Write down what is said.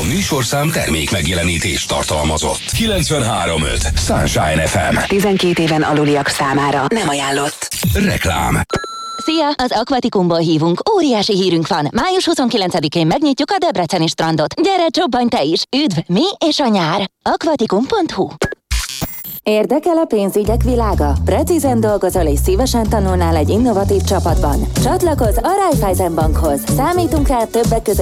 műsorszám termék megjelenítést tartalmazott. 93.5 Sunshine FM. 12 éven aluliak számára nem ajánlott. Reklám. Szia! Az Aquaticumból hívunk. Óriási hírünk van. Május 29-én megnyitjuk a debreceni strandot. Gyere, csobbanj te is! Üdv, mi és a nyár! Aquaticum.hu. Érdekel a pénzügyek világa? Precízen dolgozol és szívesen tanulnál egy innovatív csapatban? Csatlakozz a Raiffeisen Bankhoz! Számítunk rá többek között